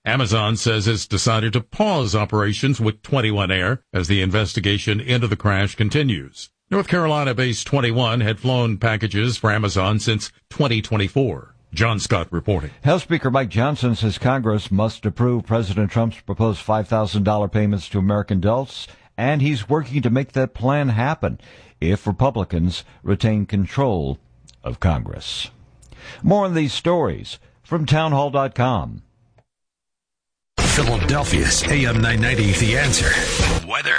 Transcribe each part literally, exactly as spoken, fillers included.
Amazon says it's decided to pause operations with twenty-one Air as the investigation into the crash continues. North Carolina-based twenty-one had flown packages for Amazon since twenty twenty-four. John Scott reporting. House Speaker Mike Johnson says Congress must approve President Trump's proposed five thousand dollars payments to American adults, and he's working to make that plan happen if Republicans retain control of Congress. More on these stories from townhall dot com. Philadelphia's A M nine ninety, The Answer. Weather.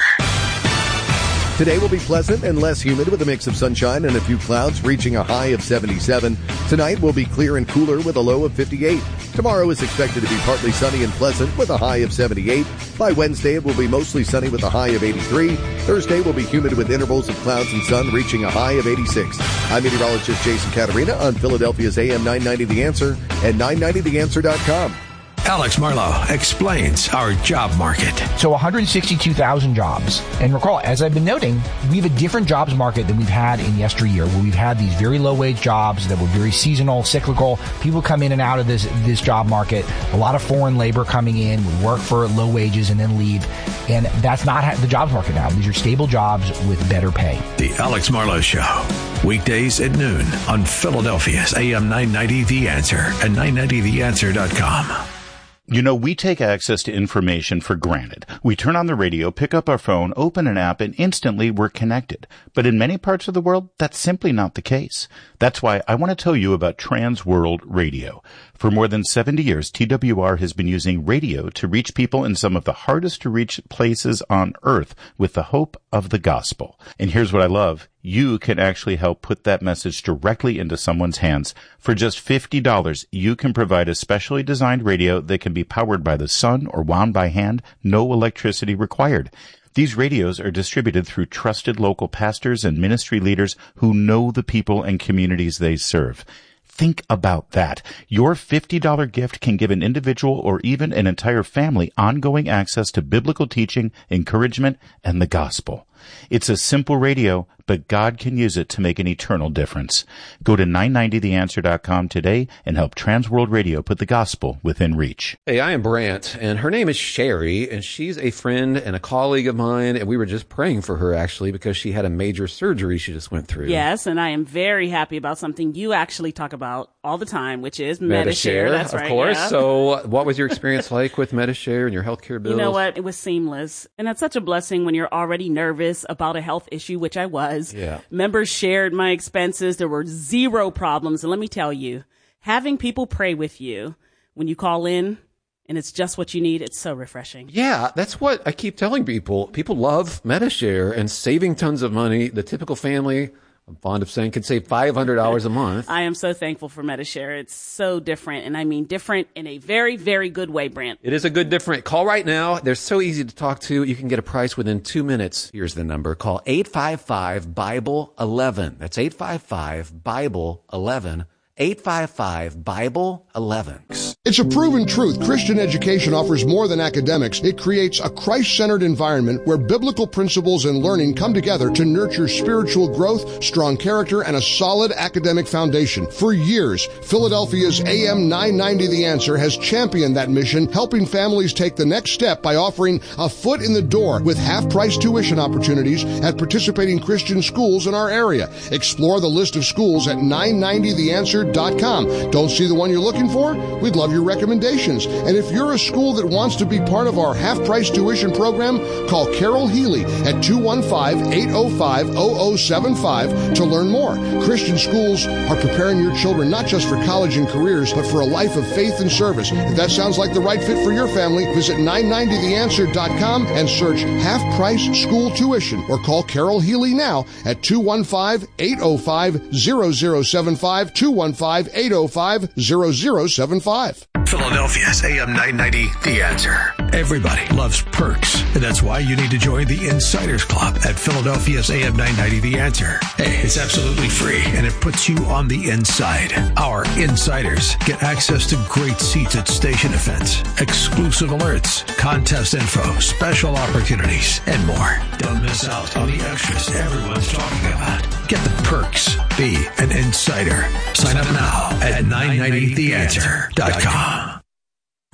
Today will be pleasant and less humid with a mix of sunshine and a few clouds, reaching a high of seventy-seven. Tonight will be clear and cooler with a low of fifty-eight. Tomorrow is expected to be partly sunny and pleasant with a high of seventy-eight. By Wednesday, it will be mostly sunny with a high of eighty-three. Thursday will be humid with intervals of clouds and sun, reaching a high of eighty-six. I'm meteorologist Jason Caterina on Philadelphia's A M nine ninety The Answer and nine ninety the answer dot com. Alex Marlowe explains our job market. So one hundred sixty-two thousand jobs. And recall, as I've been noting, we have a different jobs market than we've had in yesteryear, where we've had these very low-wage jobs that were very seasonal, cyclical. People come in and out of this this job market. A lot of foreign labor coming in, would work for low wages and then leave. And that's not the jobs market now. These are stable jobs with better pay. The Alex Marlowe Show. Weekdays at noon on Philadelphia's A M nine ninety The Answer and nine ninety the answer dot com. You know, we take access to information for granted. We turn on the radio, pick up our phone, open an app, and instantly we're connected. But in many parts of the world, that's simply not the case. That's why I want to tell you about Trans World Radio. For more than seventy years, T W R has been using radio to reach people in some of the hardest to reach places on earth with the hope of the gospel. And here's what I love. You can actually help put that message directly into someone's hands. For just fifty dollars, you can provide a specially designed radio that can be powered by the sun or wound by hand, no electricity required. These radios are distributed through trusted local pastors and ministry leaders who know the people and communities they serve. Think about that. Your fifty dollars gift can give an individual or even an entire family ongoing access to biblical teaching, encouragement, and the gospel. It's a simple radio, but God can use it to make an eternal difference. Go to nine ninety the answer dot com today and help Trans World Radio put the gospel within reach. Hey, I am Brant, and her name is Sherry, and she's a friend and a colleague of mine, and we were just praying for her, actually, because she had a major surgery she just went through. Yes, and I am very happy about something you actually talk about all the time, which is Medi-Share. Medi-Share. That's of right, course. yeah. So what was your experience like with Medi-Share and your healthcare bills? You know what? It was seamless. And that's such a blessing when you're already nervous about a health issue, which I was. Yeah. Members shared my expenses. There were zero problems. And let me tell you, having people pray with you when you call in and it's just what you need, it's so refreshing. Yeah, that's what I keep telling people. People love Medi-Share and saving tons of money. The typical family, I'm fond of saying, can save five hundred dollars a month. I am so thankful for Medi-Share. It's so different, and I mean different in a very, very good way, Brant. It is a good different. Call right now. They're so easy to talk to. You can get a price within two minutes. Here's the number. Call eight five five Bible eleven. That's eight five five Bible eleven. eight five five Bible eleven. It's a proven truth. Christian education offers more than academics. It creates a Christ-centered environment where biblical principles and learning come together to nurture spiritual growth, strong character, and a solid academic foundation. For years, Philadelphia's A M nine ninety The Answer has championed that mission, helping families take the next step by offering a foot in the door with half-price tuition opportunities at participating Christian schools in our area. Explore the list of schools at nine ninety the answer dot com. Don't see the one you're looking for? We'd love your recommendations. And if you're a school that wants to be part of our half-price tuition program, call Carol Healy at two one five, eight oh five, oh oh seven five to learn more. Christian schools are preparing your children not just for college and careers, but for a life of faith and service. If that sounds like the right fit for your family, visit nine ninety the answer dot com and search half-price school tuition, or call Carol Healy now at two one five, eight oh five, oh oh seven five, two one five, eight oh five, oh oh seven five. Philadelphia's A M nine ninety, The Answer. Everybody loves perks, and that's why you need to join the Insiders Club at Philadelphia's A M nine ninety, The Answer. Hey, it's absolutely free, and it puts you on the inside. Our insiders get access to great seats at station events, exclusive alerts, contest info, special opportunities, and more. Don't miss out on the extras everyone's talking about. Get the perks. Be an insider. Sign up now at nine ninety the answer dot com.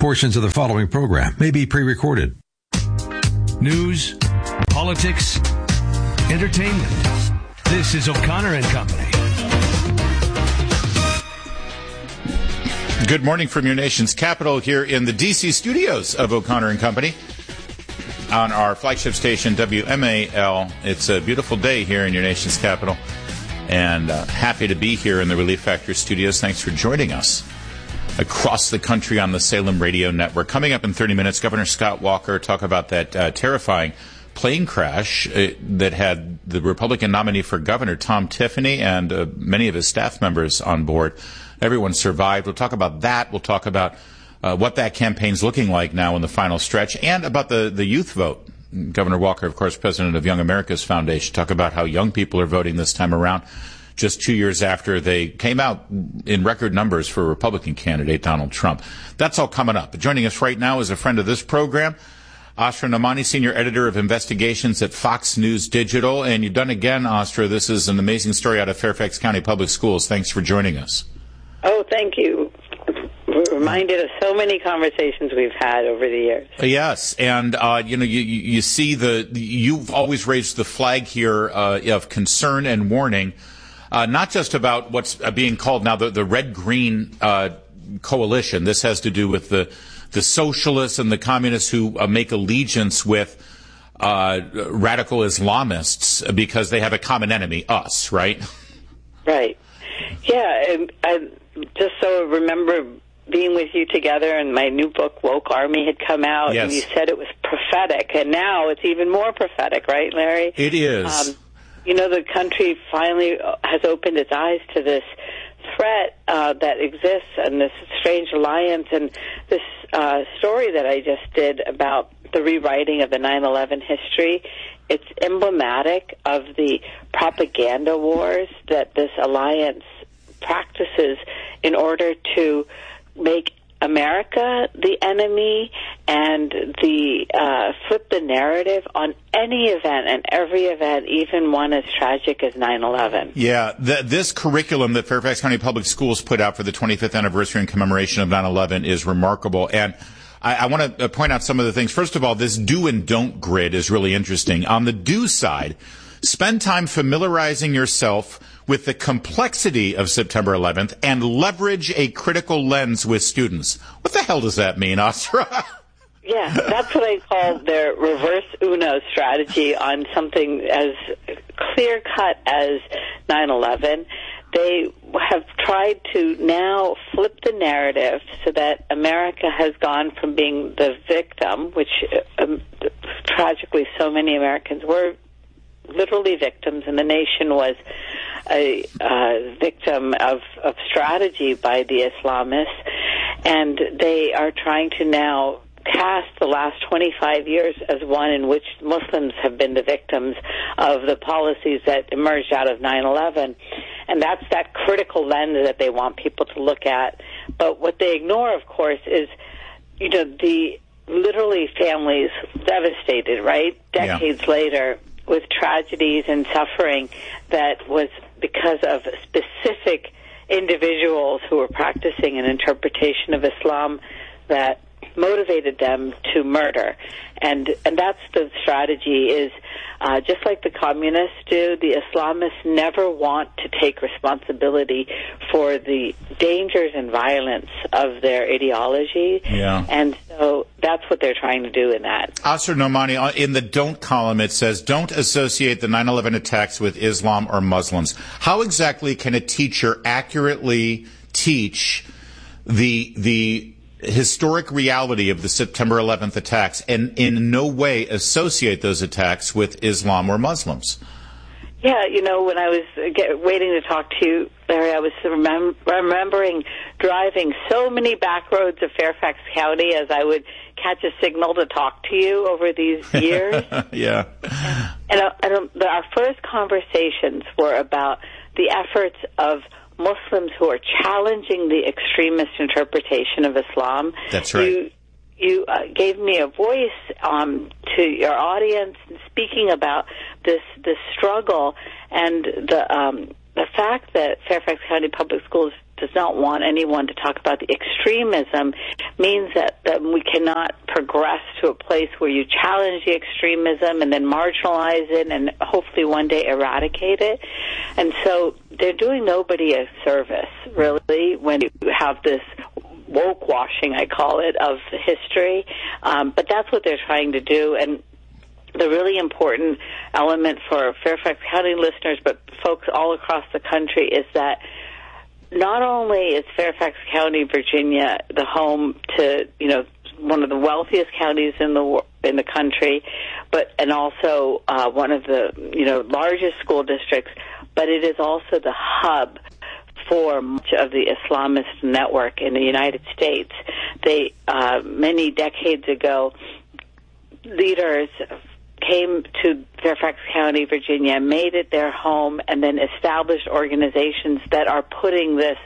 Portions of the following program may be pre-recorded. News, politics, entertainment. This is O'Connor and Company. Good morning from your nation's capital here in the D C studios of O'Connor and Company on our flagship station, W M A L. It's a beautiful day here in your nation's capital, and uh, happy to be here in the Relief Factor studios. Thanks for joining us across the country on the Salem Radio Network. Coming up in thirty minutes, Governor Scott Walker talk about that uh, terrifying plane crash uh, that had the Republican nominee for governor, Tom Tiffany, and uh, many of his staff members on board. Everyone survived. We'll talk about that. We'll talk about uh, what that campaign's looking like now in the final stretch, and about the, the youth vote. Governor Walker, of course, president of Young America's Foundation, talk about how young people are voting this time around, just two years after they came out in record numbers for Republican candidate Donald Trump. That's all coming up. Joining us right now is a friend of this program, Asra Nomani, senior editor of investigations at Fox News Digital. And you've done again, Asra. This is an amazing story out of Fairfax County Public Schools. Thanks for joining us. Oh, thank you. We're reminded of so many conversations we've had over the years. Yes, and uh, you know, you, you see the you've always raised the flag here uh, of concern and warning. Uh, not just about what's uh, being called now the, the red-green uh, coalition. This has to do with the the socialists and the communists who uh, make allegiance with uh, radical Islamists because they have a common enemy, us, right? Right. Yeah, and I just so remember being with you together, and my new book, Woke Army, had come out, yes. And you said it was prophetic, and now it's even more prophetic, right, Larry? It is. Um, You know, the country finally has opened its eyes to this threat uh, that exists and this strange alliance. And this uh, story that I just did about the rewriting of the nine eleven history, it's emblematic of the propaganda wars that this alliance practices in order to make America the enemy and the uh, flip the narrative on any event and every event, even one as tragic as nine eleven. Yeah, the, this curriculum that Fairfax County Public Schools put out for the twenty-fifth anniversary and commemoration of nine eleven is remarkable. And I, I want to point out some of the things. First of all, this do and don't grid is really interesting. On the do side, spend time familiarizing yourself with the complexity of September eleventh and leverage a critical lens with students. What the hell does that mean, Asra? Yeah, that's what I call their reverse Uno strategy on something as clear-cut as nine eleven. They have tried to now flip the narrative so that America has gone from being the victim, which um, tragically so many Americans were literally victims, and the nation was a uh, victim of, of strategy by the Islamists, and they are trying to now cast the last twenty-five years as one in which Muslims have been the victims of the policies that emerged out of nine eleven. And that's that critical lens that they want people to look at. But what they ignore, of course, is, you know, the literally families devastated, right? Decades yeah. later, with tragedies and suffering that was because of specific individuals who were practicing an interpretation of Islam that motivated them to murder. And and that's the strategy is, uh, just like the communists do, the Islamists never want to take responsibility for the dangers and violence of their ideology. Yeah. And so that's what they're trying to do in that. Asra Nomani, in the don't column, it says, don't associate the nine eleven attacks with Islam or Muslims. How exactly can a teacher accurately teach the the historic reality of the September eleventh attacks and in no way associate those attacks with Islam or Muslims? Yeah, you know, when I was get, waiting to talk to you, Larry, I was remem- remembering driving so many back roads of Fairfax County as I would catch a signal to talk to you over these years. Yeah. And, and, uh, and uh, our first conversations were about the efforts of Muslims who are challenging the extremist interpretation of Islam. That's right. You, you uh, gave me a voice um, to your audience, speaking about this this struggle and the um, the fact that Fairfax County Public Schools does not want anyone to talk about the extremism means that, that we cannot progress to a place where you challenge the extremism and then marginalize it and hopefully one day eradicate it. And so they're doing nobody a service, really, when you have this woke washing, I call it, of history. Um, but that's what they're trying to do. And the really important element for Fairfax County listeners, but folks all across the country, is that not only is Fairfax County, Virginia, the home to, you know, one of the wealthiest counties in the in the country, but and also uh, one of the, you know, largest school districts, but it is also the hub for much of the Islamist network in the United States. They uh, many decades ago, leaders came to Fairfax County, Virginia, made it their home, and then established organizations that are putting this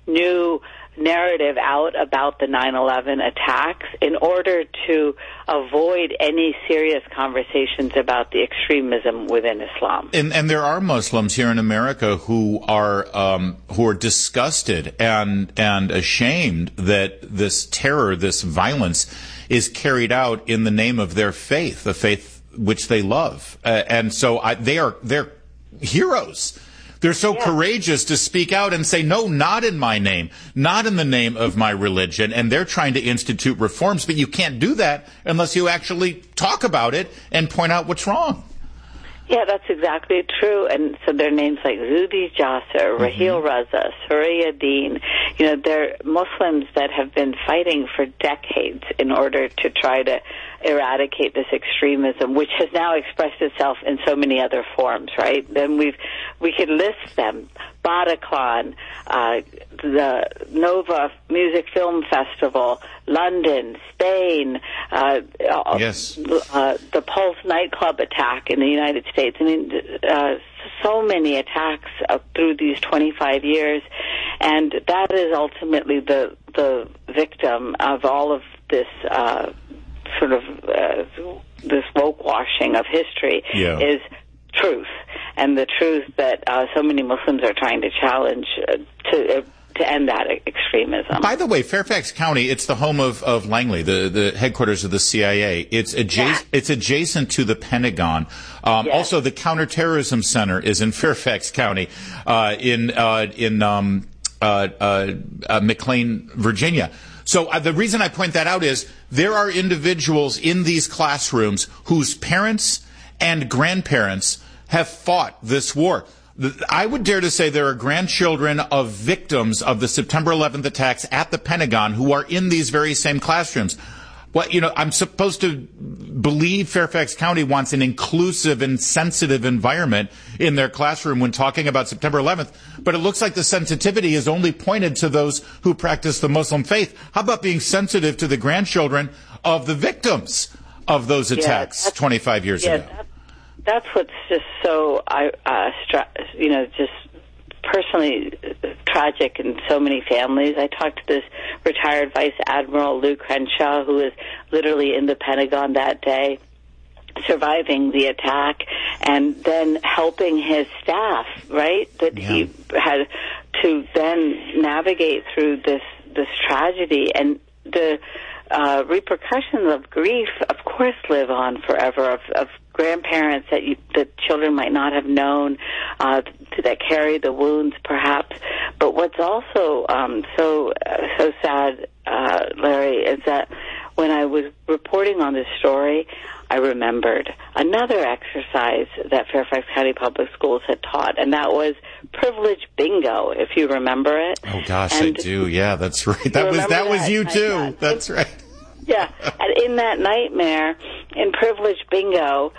new narrative out about the nine eleven attacks in order to avoid any serious conversations about the extremism within Islam. And, and there are Muslims here in America who are um, who are disgusted and and ashamed that this terror, this violence, is carried out in the name of their faith, the faith which they love, uh, and so I, they are they're heroes. They're so yeah. courageous to speak out and say, no, not in my name, not in the name of my religion. And they're trying to institute reforms, but you can't do that unless you actually talk about it and point out what's wrong. Yeah, that's exactly true. And so their names like Zuhdi Jasser, Raheel mm-hmm. Raza, Suraya Deen, you know, they're Muslims that have been fighting for decades in order to try to eradicate this extremism, which has now expressed itself in so many other forms, right? Then we've, we could list them. Bataclan, uh, the Nova Music Film Festival, London, Spain, uh, yes. uh, the Pulse nightclub attack in the United States. I mean, uh, so many attacks uh, through these twenty-five years, and that is ultimately the the victim of all of this uh, sort of uh, this woke washing of history yeah. is truth, and the truth that uh, so many Muslims are trying to challenge uh, to uh, to end that extremism. By the way, Fairfax County, it's the home of, of Langley, the, the headquarters of the C I A. It's adjacent, yeah. it's adjacent to the Pentagon. Um, yes. Also, the Counterterrorism Center is in Fairfax County, uh, in uh, in um, uh, uh, uh, McLean, Virginia. So uh, the reason I point that out is there are individuals in these classrooms whose parents and grandparents have fought this war. I would dare to say there are grandchildren of victims of the September eleventh attacks at the Pentagon who are in these very same classrooms. Well, you know, I'm supposed to believe Fairfax County wants an inclusive and sensitive environment in their classroom when talking about September eleventh, but it looks like the sensitivity is only pointed to those who practice the Muslim faith. How about being sensitive to the grandchildren of the victims of those attacks yeah, twenty-five years yeah, ago? That's what's just so, uh, stra- you know, just personally tragic in so many families. I talked to this retired Vice Admiral Lou Crenshaw, who was literally in the Pentagon that day, surviving the attack, and then helping his staff, right, that yeah. he had to then navigate through this, this tragedy. And the uh, repercussions of grief, of course, live on forever, of, of grandparents that you, that children might not have known, uh, that carry the wounds, perhaps. But what's also um, so uh, so sad, uh, Larry, is that when I was reporting on this story, I remembered another exercise that Fairfax County Public Schools had taught, and that was privilege bingo, if you remember it. Oh gosh, and I do. Yeah, that's right. That was that, that was you too. That's right. Yeah, and in that nightmare, in privilege bingo,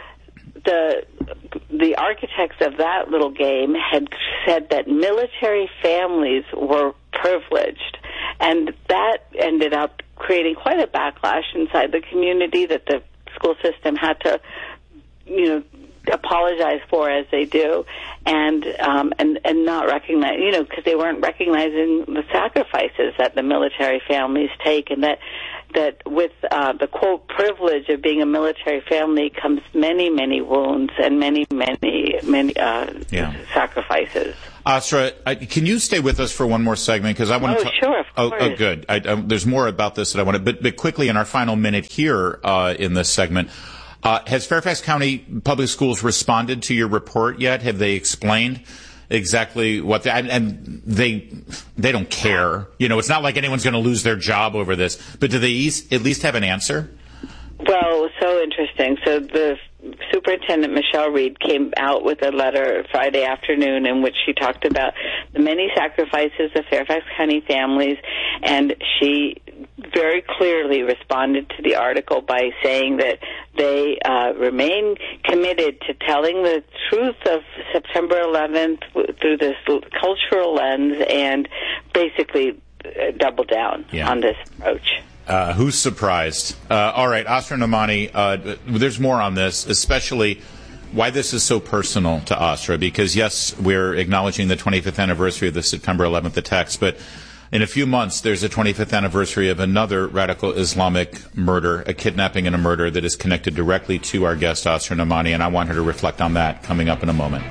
the the architects of that little game had said that military families were privileged, and that ended up creating quite a backlash inside the community that the school system had to, you know, apologize for, as they do, and um, and and not recognize, you know, because they weren't recognizing the sacrifices that the military families take, and that that with uh, the quote privilege of being a military family comes many many wounds and many many many uh, yeah. sacrifices. Asra, I, can you stay with us for one more segment? Because I want oh, to. Sure, of oh, course. oh, good. I, I, there's more about this that I want to. But, but quickly, in our final minute here uh, in this segment, uh, has Fairfax County Public Schools responded to your report yet? Have they explained exactly what? They, and, and they they don't care. You know, it's not like anyone's going to lose their job over this. But do they eas- at least have an answer? Well, so interesting. So the Superintendent Michelle Reed came out with a letter Friday afternoon in which she talked about the many sacrifices of Fairfax County families, and she very clearly responded to the article by saying that they uh, remain committed to telling the truth of September eleventh through this cultural lens and basically double down yeah. on this approach. Uh, who's surprised? Uh, all right, Asra Nomani, uh, there's more on this, especially why this is so personal to Asra, because, yes, we're acknowledging the twenty-fifth anniversary of the September eleventh attacks, but in a few months, there's a twenty-fifth anniversary of another radical Islamic murder, a kidnapping and a murder that is connected directly to our guest, Asra Nomani, and I want her to reflect on that coming up in a moment.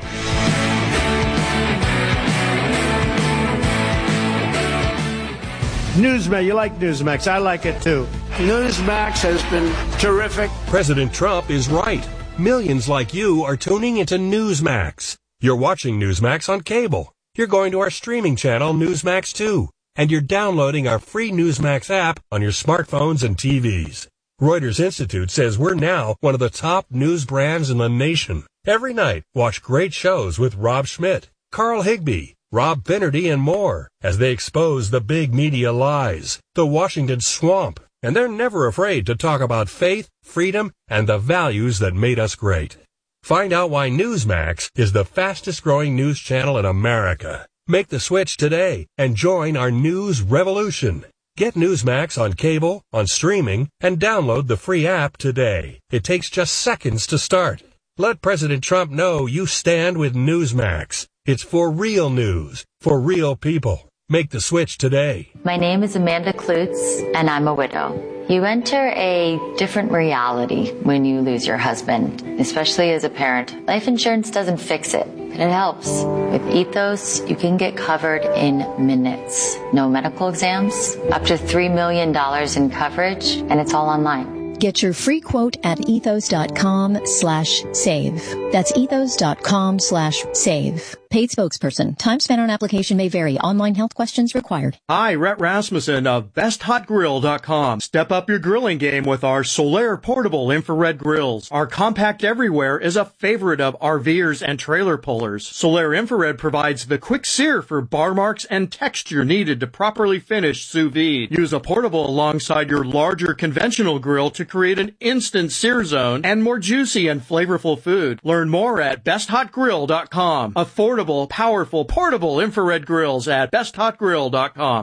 Newsmax, you like Newsmax. I like it too. Newsmax has been terrific. President Trump is right. Millions like you are tuning into Newsmax. You're watching Newsmax on cable. You're going to our streaming channel, Newsmax two. And you're downloading our free Newsmax app on your smartphones and T Vs. Reuters Institute says we're now one of the top news brands in the nation. Every night, watch great shows with Rob Schmidt, Carl Higbie, Rob Finnerty, and more as they expose the big media lies, the Washington swamp, and they're never afraid to talk about faith, freedom, and the values that made us great. Find out why Newsmax is the fastest growing news channel in America. Make the switch today and join our news revolution. Get Newsmax on cable, on streaming, and download the free app today. It takes just seconds to start. Let President Trump know you stand with Newsmax. It's for real news, for real people. Make the switch today. My name is Amanda Klutz, and I'm a widow. You enter a different reality when you lose your husband, especially as a parent. Life insurance doesn't fix it, but it helps. With Ethos, you can get covered in minutes. No medical exams, up to three million dollars in coverage, and it's all online. Get your free quote at ethos.com slash save. That's ethos.com slash save. Paid spokesperson. Time spent on application may vary. Online health questions required. Hi, Rhett Rasmussen of best hot grill dot com. Step up your grilling game with our Solaire portable infrared grills. Our compact everywhere is a favorite of RVers and trailer pullers. Solaire infrared provides the quick sear for bar marks and texture needed to properly finish sous vide. Use a portable alongside your larger conventional grill to create an instant sear zone and more juicy and flavorful food. Learn more at best hot grill dot com. Affordable, powerful, portable infrared grills at best hot grill dot com.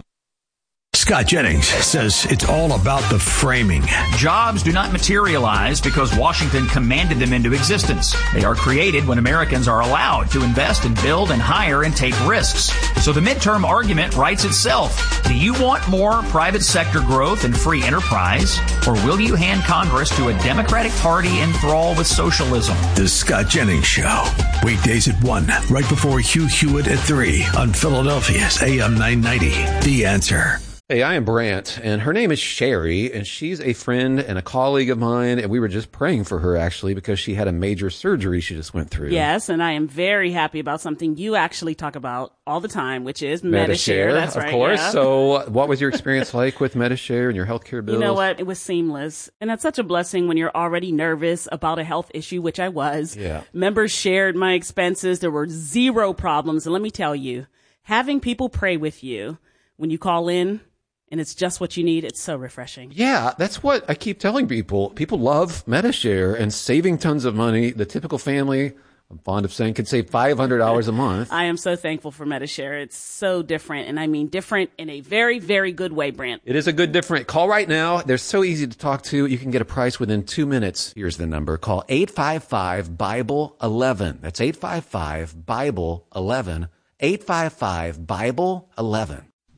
Scott Jennings says it's all about the framing. Jobs do not materialize because Washington commanded them into existence. They are created when Americans are allowed to invest and build and hire and take risks. So the midterm argument writes itself. Do you want more private sector growth and free enterprise? Or will you hand Congress to a Democratic Party enthralled with socialism? The Scott Jennings Show. Weekdays at one, right before Hugh Hewitt at three on Philadelphia's A M nine ninety. The Answer. Hey, I am Brant, and her name is Sherry, and she's a friend and a colleague of mine, and we were just praying for her, actually, because she had a major surgery she just went through. Yes, and I am very happy about something you actually talk about all the time, which is Medi-Share. Medi-Share. That's of right, course. yeah. So what was your experience like with Medi-Share and your healthcare bills? You know what? It was seamless, and it's such a blessing when you're already nervous about a health issue, which I was. Yeah. Members shared my expenses. There were zero problems, and let me tell you, having people pray with you when you call in, and it's just what you need. It's so refreshing. Yeah, that's what I keep telling people. People love Medi-Share and saving tons of money. The typical family, I'm fond of saying, could save five hundred dollars a month. I am so thankful for Medi-Share. It's so different, and I mean different in a very, very good way, Brant. It is a good different. Call right now. They're so easy to talk to. You can get a price within two minutes. Here's the number. Call eight five five, Bible eleven. That's eight five five, Bible eleven. eight five five, Bible eleven.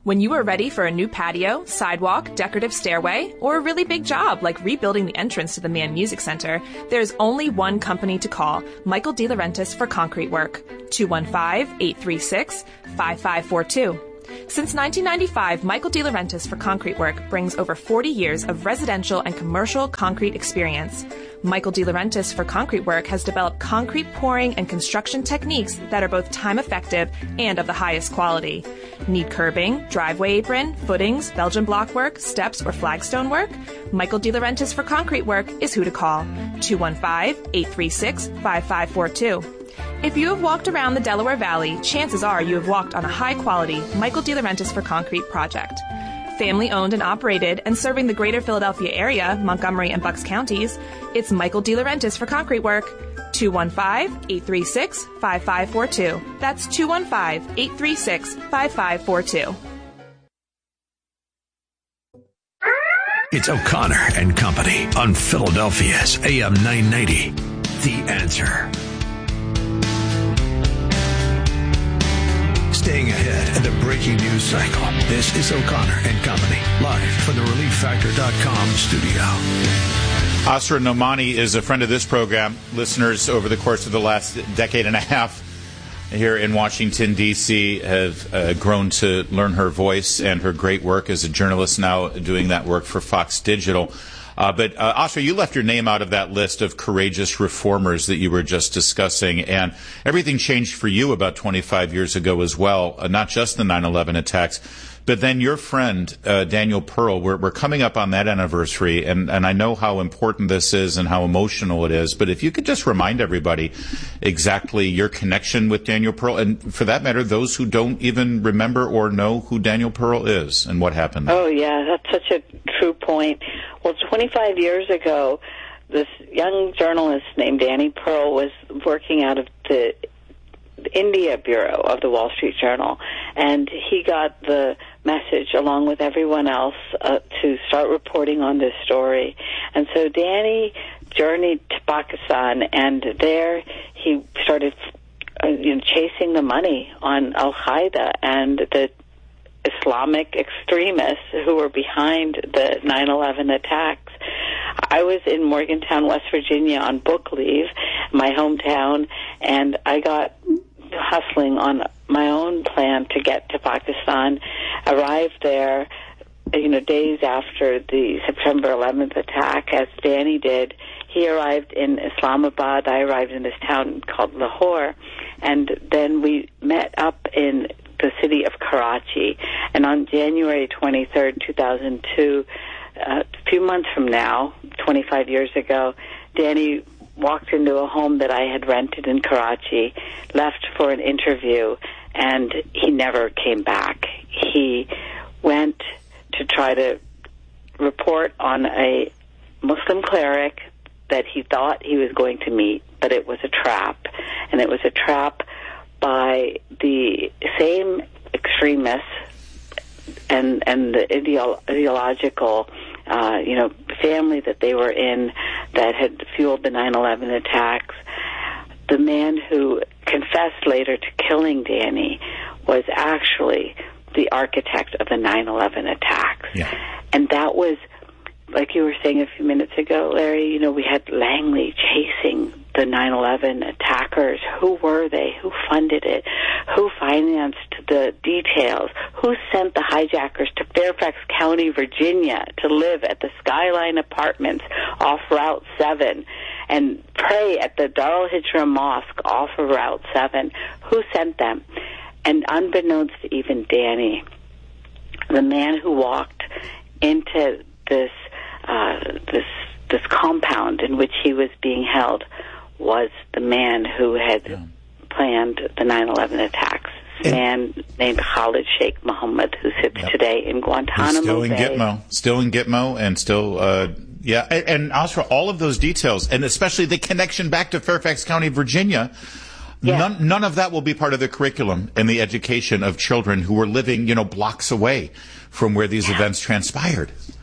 When you are ready for a new patio, sidewalk, decorative stairway, or a really big job like rebuilding the entrance to the Mann Music Center, there's only one company to call, Michael DeLaurentis for concrete work. two one five, eight three six, five five four two. Since nineteen ninety-five, Michael DeLaurentis for concrete work brings over forty years of residential and commercial concrete experience. Michael DeLaurentis for concrete work has developed concrete pouring and construction techniques that are both time effective and of the highest quality. Need curbing, driveway apron, footings, Belgian block work, steps, or flagstone work? Michael DeLaurentis for concrete work is who to call. two one five, eight three six, five five four two. If you have walked around the Delaware Valley, chances are you have walked on a high-quality Michael DeLaurentis for concrete project. Family-owned and operated and serving the greater Philadelphia area, Montgomery and Bucks counties, it's Michael DeLaurentis for concrete work. two one five, eight three six, five five four two. That's two one five, eight three six, five five four two. It's O'Connor and Company on Philadelphia's A M nine ninety. The Answer. Staying ahead of the breaking news cycle. This is O'Connor and Company, live from the relief factor dot com studio. Asra Nomani is a friend of this program. Listeners over the course of the last decade and a half here in Washington, D C have uh, grown to learn her voice and her great work as a journalist, now doing that work for Fox Digital. Uh, but, uh, Asra, you left your name out of that list of courageous reformers that you were just discussing, and everything changed for you about twenty-five years ago as well, uh, not just the nine eleven attacks, but then your friend, uh, Daniel Pearl. We're, we're coming up on that anniversary, and, and I know how important this is and how emotional it is, but if you could just remind everybody exactly your connection with Daniel Pearl, and for that matter, those who don't even remember or know who Daniel Pearl is and what happened. Oh, yeah, that's such a true point. Well, twenty-five years ago, this young journalist named Danny Pearl was working out of the India Bureau of the Wall Street Journal, and he got the message, along with everyone else, uh, to start reporting on this story. And so Danny journeyed to Pakistan, and there he started uh, you know, chasing the money on Al-Qaeda and the Islamic extremists who were behind the nine eleven attacks. I was in Morgantown, West Virginia on book leave, my hometown, and I got hustling on my own plan to get to Pakistan, arrived there, you know, days after the September eleventh attack, as Danny did. He arrived in Islamabad, I arrived in this town called Lahore, and then we met up in the city of Karachi. And on January twenty-third, two thousand two, uh, a few months from now, twenty-five years ago, Danny walked into a home that I had rented in Karachi, left for an interview, and he never came back. He went to try to report on a Muslim cleric that he thought he was going to meet, but it was a trap. And it was a trap by the same extremists and and the ideolo- ideological uh, you know family that they were in that had fueled the nine eleven attacks. The man who confessed later to killing Danny was actually the architect of the nine eleven attacks. Yeah. And that was, like you were saying a few minutes ago, Larry, you know, we had Langley chasing the nine eleven attackers. Who were they? Who funded it? Who financed the details? Who sent the hijackers to Fairfax County, Virginia to live at the Skyline Apartments off Route seven and pray at the Darul Hijra Mosque off of Route seven? Who sent them? And unbeknownst to even Danny, the man who walked into this uh, this this compound in which he was being held was the man who had yeah. planned the nine eleven attacks. A man named Khalid Sheikh Mohammed, who sits yep. today in Guantanamo He's still Bay. in Gitmo, still in Gitmo, and still, uh, yeah. And, and Asra, all of those details, and especially the connection back to Fairfax County, Virginia. Yeah. None, none of that will be part of the curriculum and the education of children who were living, you know, blocks away from where these yeah. events transpired.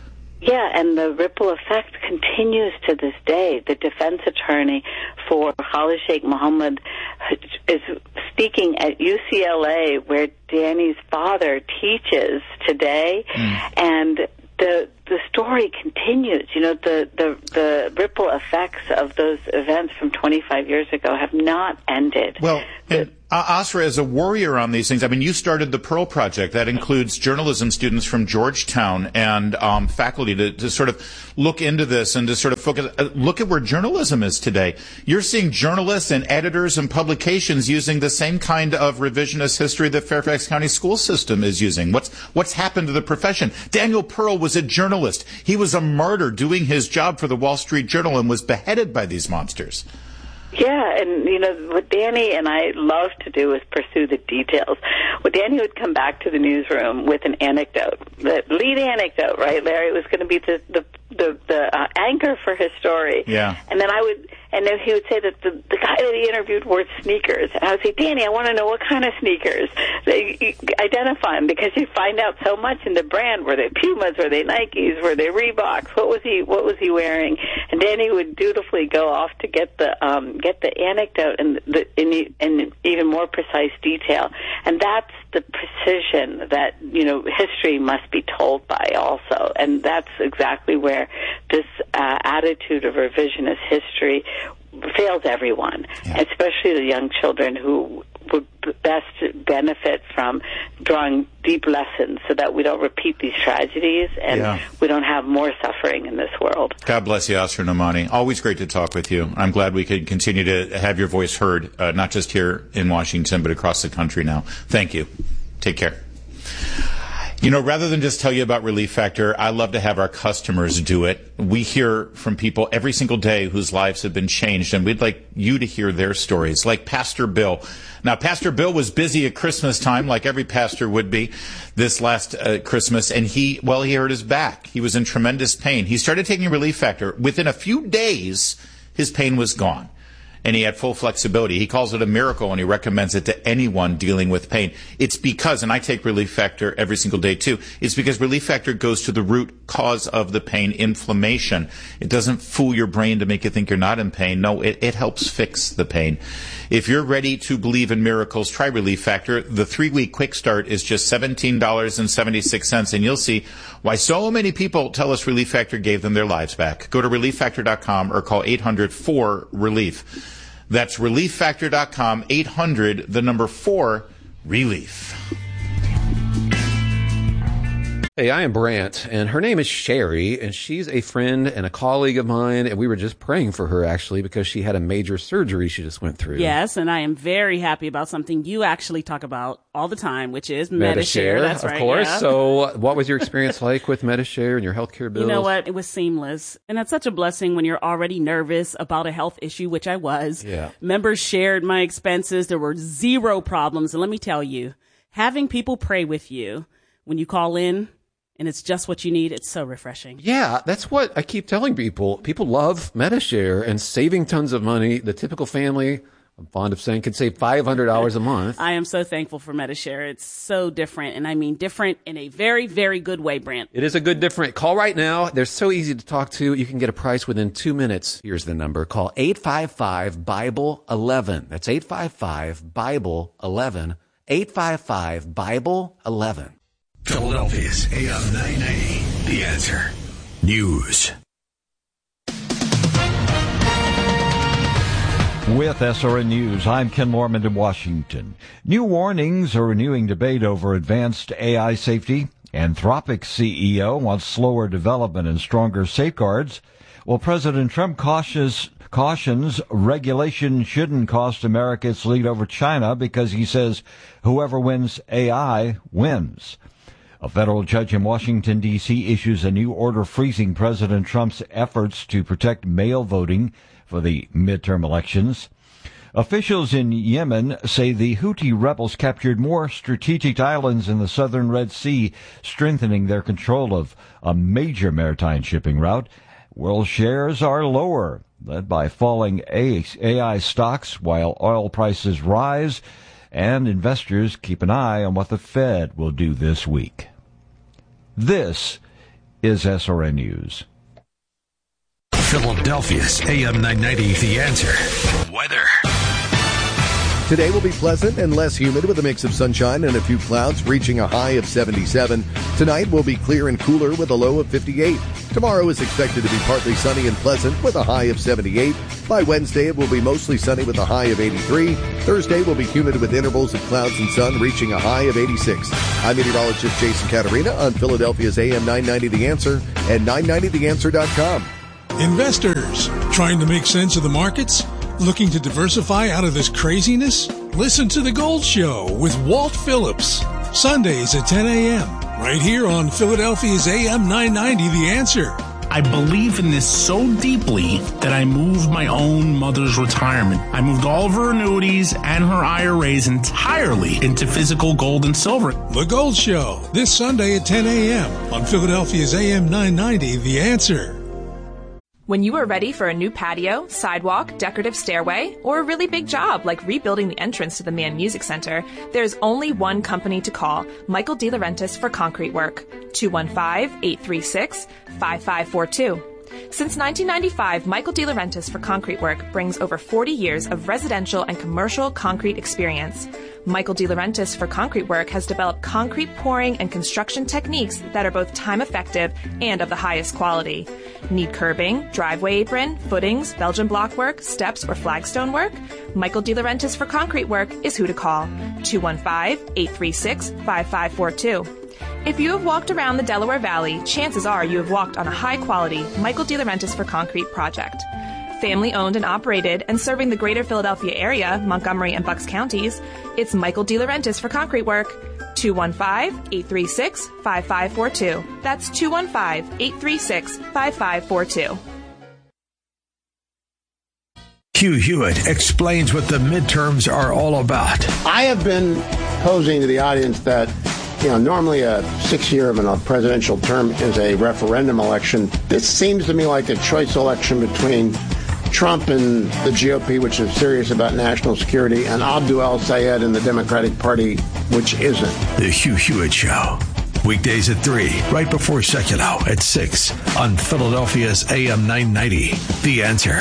Yeah, and the ripple effect continues to this day. The defense attorney for Khalid Sheikh Mohammed is speaking at U C L A, where Danny's father teaches today, mm. and the the story continues. You know, the, the, the ripple effects of those events from twenty-five years ago have not ended. Well, and uh, Asra, as a warrior on these things, I mean, you started the Pearl Project. That includes journalism students from Georgetown and um, faculty to, to sort of look into this and to sort of focus. Uh, look at where journalism is today. You're seeing journalists and editors and publications using the same kind of revisionist history that Fairfax County school system is using. What's what's happened to the profession? Daniel Pearl was a journalist. He was a martyr doing his job for the Wall Street Journal and was beheaded by these monsters. Yeah, and, you know, what Danny and I love to do is pursue the details. Well, Danny would come back to the newsroom with an anecdote, the lead anecdote, right, Larry? It was going to be the the the, the uh, anchor for his story. Yeah. And then I would, and then he would say that the, the guy that he interviewed wore sneakers. And I would say, Danny, I want to know what kind of sneakers. They you identify them, because you find out so much in the brand. Were they Pumas? Were they Nikes? Were they Reeboks? What was he What was he wearing? And Danny would dutifully go off to get the um, get the anecdote and the in, in even more precise detail. And that's the precision that, you know, history must be told by also. And that's exactly where this uh, attitude of revisionist history fails everyone, yeah. especially the young children who would best benefit from drawing deep lessons so that we don't repeat these tragedies and yeah. we don't have more suffering in this world. God bless you, Asra Nomani. Always great to talk with you. I'm glad we could continue to have your voice heard, uh, not just here in Washington, but across the country now. Thank you. Take care. You know, rather than just tell you about Relief Factor, I love to have our customers do it. We hear from people every single day whose lives have been changed, and we'd like you to hear their stories, like Pastor Bill. Now, Pastor Bill was busy at Christmas time, like every pastor would be this last uh, Christmas, and he, well, he hurt his back. He was in tremendous pain. He started taking Relief Factor. Within a few days, his pain was gone. And he had full flexibility. He calls it a miracle, and he recommends it to anyone dealing with pain. It's because, and I take Relief Factor every single day too, it's because Relief Factor goes to the root cause of the pain, inflammation. It doesn't fool your brain to make you think you're not in pain. No, it, it helps fix the pain. If you're ready to believe in miracles, try Relief Factor. The three-week quick start is just seventeen dollars and seventy-six cents, and you'll see why so many people tell us Relief Factor gave them their lives back. Go to relief factor dot com or call eight hundred four relief. That's relief factor dot com, eight hundred, the number four, relief. Hey, I am Brant, and her name is Sherry, and she's a friend and a colleague of mine, and we were just praying for her, actually, because she had a major surgery she just went through. Yes, and I am very happy about something you actually talk about all the time, which is Medi-Share. That's of right, course. Yeah. So what was your experience like with Medi-Share and your healthcare bills? You know what? It was seamless. And that's such a blessing when you're already nervous about a health issue, which I was. Yeah. Members shared my expenses. There were zero problems. And let me tell you, having people pray with you when you call in, and it's just what you need, it's so refreshing. Yeah, that's what I keep telling people. People love Medi-Share and saving tons of money. The typical family, I'm fond of saying, could save five hundred dollars a month. I am so thankful for Medi-Share. It's so different, and I mean different in a very, very good way, Brant. It is a good different. Call right now. They're so easy to talk to. You can get a price within two minutes. Here's the number. Call eight five five, Bible eleven. That's eight five five, Bible eleven. eight five five, Bible eleven. Philadelphia's A M nine ninety, The Answer. News. With S R N News, I'm Ken Lorman in Washington. New warnings are renewing debate over advanced A I safety. Anthropic's C E O wants slower development and stronger safeguards, while President Trump cautious, cautions regulation shouldn't cost America its lead over China because he says whoever wins A I wins. A federal judge in Washington, D C issues a new order freezing President Trump's efforts to protect mail voting for the midterm elections. Officials in Yemen say the Houthi rebels captured more strategic islands in the southern Red Sea, strengthening their control of a major maritime shipping route. World shares are lower, led by falling A I stocks, while oil prices rise, and investors keep an eye on what the Fed will do this week. This is S R N News. Philadelphia's A M nine ninety, The Answer. Weather. Today will be pleasant and less humid with a mix of sunshine and a few clouds, reaching a high of seventy-seven. Tonight will be clear and cooler with a low of fifty-eight. Tomorrow is expected to be partly sunny and pleasant with a high of seventy-eight. By Wednesday, it will be mostly sunny with a high of eighty-three. Thursday will be humid with intervals of clouds and sun, reaching a high of eighty-six. I'm meteorologist Jason Catarina on Philadelphia's A M nine ninety The Answer and nine ninety the answer dot com. Investors trying to make sense of the markets? Looking to diversify out of this craziness? Listen to The Gold Show with Walt Phillips. Sundays at ten a.m. right here on Philadelphia's A M nine ninety The Answer. I believe in this so deeply that I moved my own mother's retirement. I moved all of her annuities and her I R As entirely into physical gold and silver. The Gold Show, this Sunday at ten a.m. on Philadelphia's A M nine ninety The Answer. When you are ready for a new patio, sidewalk, decorative stairway, or a really big job like rebuilding the entrance to the Mann Music Center, there's only one company to call, Michael DeLaurentis for concrete work. two one five, eight three six, five five four two. Since nineteen ninety-five, Michael DeLaurentis for concrete work brings over forty years of residential and commercial concrete experience. Michael DeLaurentis for concrete work has developed concrete pouring and construction techniques that are both time-effective and of the highest quality. Need curbing, driveway apron, footings, Belgian block work, steps, or flagstone work? Michael DeLaurentis for concrete work is who to call. two one five, eight three six, five five four two. If you have walked around the Delaware Valley, chances are you have walked on a high-quality Michael DeLaurentis for concrete project. Family-owned and operated and serving the greater Philadelphia area, Montgomery and Bucks counties, it's Michael DeLaurentis for concrete work. two one five, eight three six, five five four two. That's two one five, eight three six, five five four two. Hugh Hewitt explains what the midterms are all about. I have been posing to the audience that, you know, normally a six-year of a presidential term is a referendum election. This seems to me like a choice election between Trump and the G O P, which is serious about national security, and Abdul El-Sayed and the Democratic Party, which isn't. The Hugh Hewitt Show. Weekdays at three, right before Secular at six on Philadelphia's A M nine ninety. The Answer.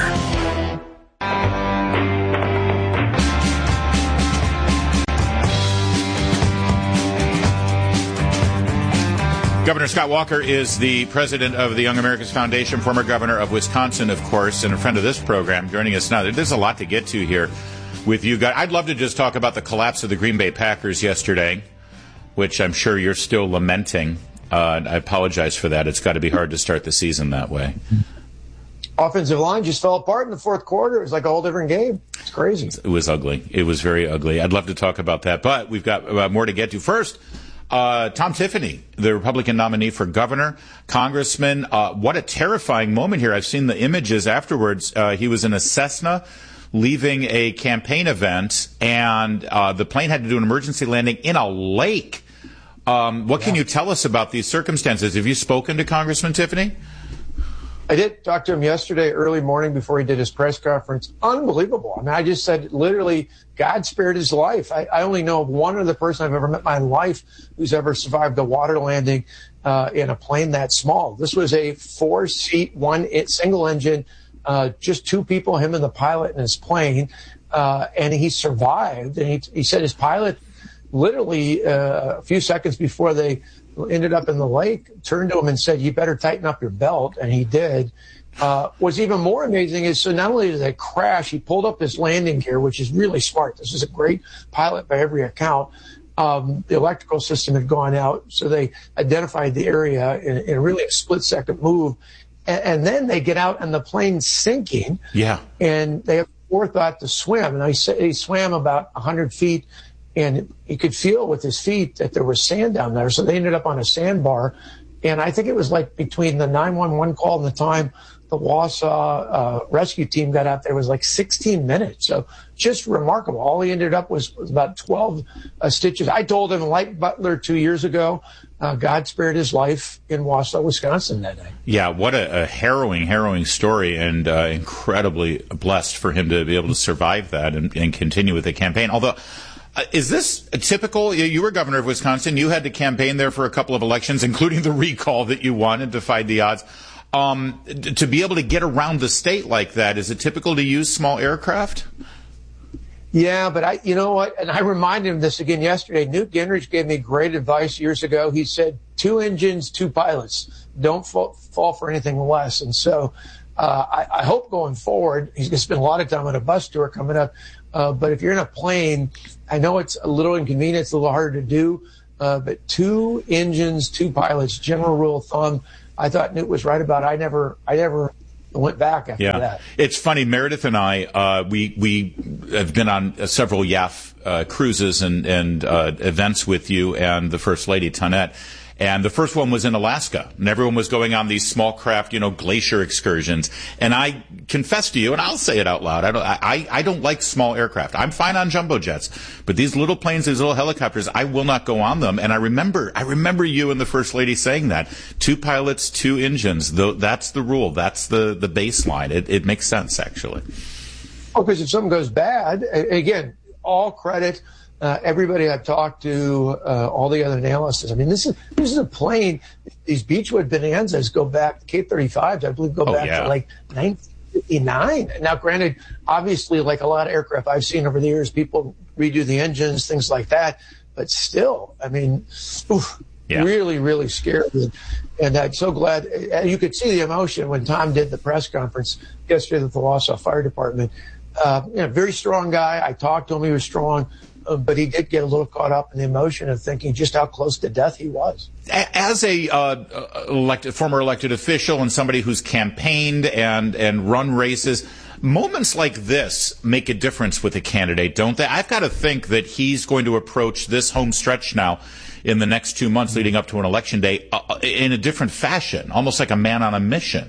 Governor Scott Walker is the president of the Young America's Foundation, former governor of Wisconsin, of course, and a friend of this program, joining us now. There's a lot to get to here with you guys. I'd love to just talk about the collapse of the Green Bay Packers yesterday, which I'm sure you're still lamenting. Uh, I apologize for that. It's got to be hard to start the season that way. Offensive line just fell apart in the fourth quarter. It was like a whole different game. It's crazy. It was ugly. It was very ugly. I'd love to talk about that, but we've got uh, more to get to. First, Uh, Tom Tiffany, the Republican nominee for governor, congressman. Uh, what a terrifying moment here. I've seen the images afterwards. Uh, he was in a Cessna leaving a campaign event, and uh, the plane had to do an emergency landing in a lake. Um, what yeah. can you tell us about these circumstances? Have you spoken to Congressman Tiffany? I did talk to him yesterday, early morning, before he did his press conference. Unbelievable. I mean, I just said, literally, God spared his life. I, I only know of one other person I've ever met in my life who's ever survived a water landing uh, in a plane that small. This was a four-seat, one single engine, uh, just two people, him and the pilot in his plane, uh, and he survived. And he, he said his pilot, literally uh, a few seconds before they ended up in the lake, turned to him and said, "You better tighten up your belt," and he did. Uh, what's even more amazing is, so not only did they crash, he pulled up his landing gear, which is really smart. This is a great pilot by every account. Um, the electrical system had gone out, so they identified the area in, in really a split-second move. And, and then they get out, and the plane's sinking. Yeah. And they have forethought to swim. And I say he swam about one hundred feet, and he could feel with his feet that there was sand down there. So they ended up on a sandbar. And I think it was like between the nine one one call and the time the Wausau uh, rescue team got out there was like sixteen minutes. So just remarkable. All he ended up was, was about twelve uh, stitches. I told him, like Butler two years ago, uh, God spared his life in Wausau, Wisconsin that day. Yeah, what a, a harrowing, harrowing story, and uh, incredibly blessed for him to be able to survive that and, and continue with the campaign. Although Uh, is this typical? You were governor of Wisconsin. You had to campaign there for a couple of elections, including the recall that you won and defied the odds. Um, to be able to get around the state like that, is it typical to use small aircraft? Yeah, but I, you know what? And I reminded him this again yesterday. Newt Gingrich gave me great advice years ago. He said, two engines, two pilots. Don't fall, fall for anything less. And so uh, I, I hope going forward, he's going to spend a lot of time on a bus tour coming up. Uh, but if you're in a plane, I know it's a little inconvenient, it's a little harder to do, uh, but two engines, two pilots, general rule of thumb. I thought Newt was right about it. I never, I never went back after yeah. that. It's funny, Meredith and I, uh, we we have been on uh, several Y A F uh, cruises and, and uh, events with you and the First Lady, Tonette. And the first one was in Alaska, and everyone was going on these small craft, you know, glacier excursions. And I confess to you, and I'll say it out loud, I don't, I, I don't like small aircraft. I'm fine on jumbo jets, but these little planes, these little helicopters, I will not go on them. And I remember, I remember you and the First Lady saying that: two pilots, two engines. Though that's the rule. That's the the baseline. It it makes sense, actually. Oh, because if something goes bad, again, all credit. Uh, everybody I've talked to, uh, all the other analysts, I mean, this is this is a plane. These Beechwood Bonanzas go back, K thirty-fives, I believe, go oh, back yeah. to like nineteen fifty-nine. Now, granted, obviously, like a lot of aircraft I've seen over the years, people redo the engines, things like that. But still, I mean, oof, yeah. really, really scary. And, and I'm so glad. You could see the emotion when Tom did the press conference yesterday at the Wausau Fire Department. Uh, you know, very strong guy. I talked to him. He was strong. Uh, but he did get a little caught up in the emotion of thinking just how close to death he was. As a uh, elected, former elected official and somebody who's campaigned and, and run races, moments like this make a difference with a candidate, don't they? I've got to think that he's going to approach this home stretch now in the next two months leading up to an election day uh, in a different fashion, almost like a man on a mission.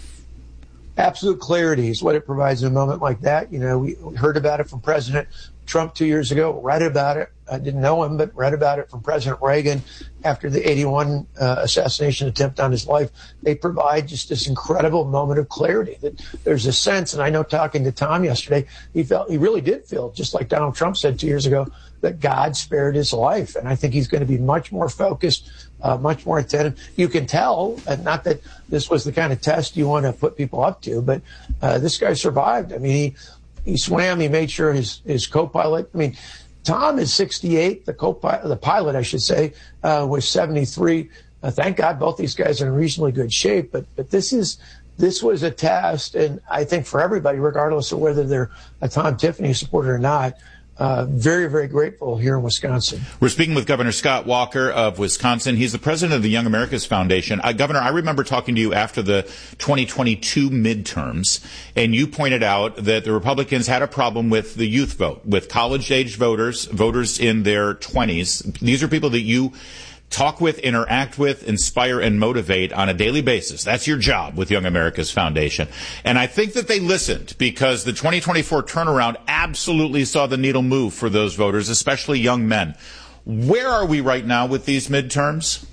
Absolute clarity is what it provides in a moment like that. You know, we heard about it from President Trump two years ago, read about it. I didn't know him, but read about it from President Reagan after the eighty-one uh, assassination attempt on his life. They provide just this incredible moment of clarity that there's a sense. And I know talking to Tom yesterday, he felt, he really did feel, just like Donald Trump said two years ago, that God spared his life. And I think he's going to be much more focused, uh, much more attentive. You can tell, and not that this was the kind of test you want to put people up to, but uh, this guy survived. I mean, he, He swam. He made sure his, his co-pilot. I mean, Tom is sixty-eight. The co-pilot, the pilot, I should say, uh, was seventy-three. Uh, thank God both these guys are in reasonably good shape. But but this is this was a test, and I think for everybody, regardless of whether they're a Tom Tiffany supporter or not, Uh, very, very grateful here in Wisconsin. We're speaking with Governor Scott Walker of Wisconsin. He's the president of the Young America's Foundation. Uh, Governor, I remember talking to you after the twenty twenty-two midterms, and you pointed out that the Republicans had a problem with the youth vote, with college-age voters, voters in their twenties. These are people that you talk with, interact with, inspire, and motivate on a daily basis. That's your job with Young America's Foundation. And I think that they listened, because the twenty twenty-four turnaround absolutely saw the needle move for those voters, especially young men. Where are we right now with these midterms?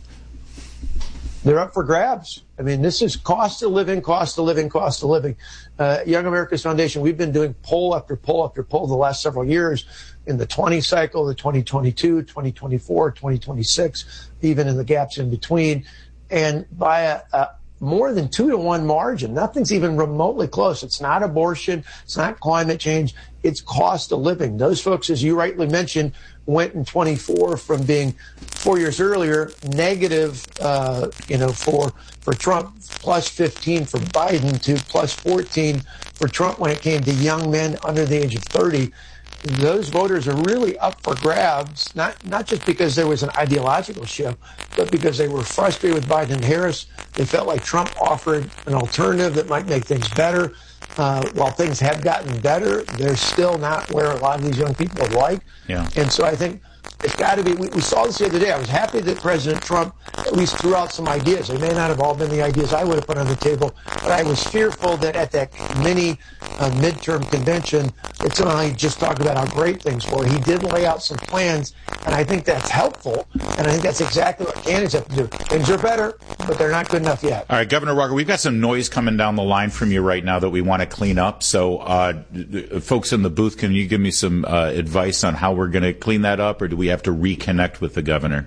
They're up for grabs. I mean, this is cost of living, cost of living, cost of living. Uh, Young America's Foundation, we've been doing poll after poll after poll the last several years in the twenty cycle, the twenty twenty-two, twenty twenty-four, twenty twenty-six, even in the gaps in between. And by a, a more than two to one margin, nothing's even remotely close. It's not abortion. It's not climate change. It's cost of living. Those folks, as you rightly mentioned, went in twenty-four from being four years earlier negative, uh, you know, for, for Trump, plus fifteen for Biden, to plus fourteen for Trump when it came to young men under the age of thirty. Those voters are really up for grabs, not not just because there was an ideological shift, but because they were frustrated with Biden and Harris. They felt like Trump offered an alternative that might make things better. Uh, while things have gotten better, they're still not where a lot of these young people would like. Yeah. And so I think it's got to be, we, we saw this the other day. I was happy that President Trump at least threw out some ideas. They may not have all been the ideas I would have put on the table, but I was fearful that at that mini uh, midterm convention, it's only just talked about how great things were. He did lay out some plans, And I think that's helpful. And I think that's exactly what candidates have to do. Things are better, but they're not good enough yet. All right, Governor Walker, we've got some noise coming down the line from you right now that we want to clean up. So, uh, folks in the booth, can you give me some uh, advice on how we're going to clean that up, or do we have to reconnect with the governor?